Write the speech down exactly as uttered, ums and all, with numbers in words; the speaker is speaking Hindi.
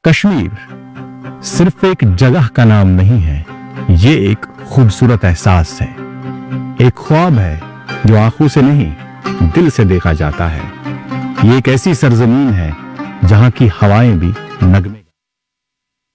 कश्मीर सिर्फ एक जगह का नाम नहीं है, ये एक खूबसूरत एहसास है, एक ख्वाब है जो आंखों से नहीं दिल से देखा जाता है। ये एक ऐसी सरजमीन है जहां की हवाएं भी नगमे